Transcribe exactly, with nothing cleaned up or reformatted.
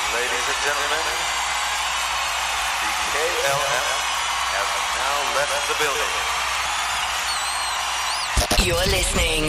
Ladies and gentlemen, the K L M has now left the building. You're listening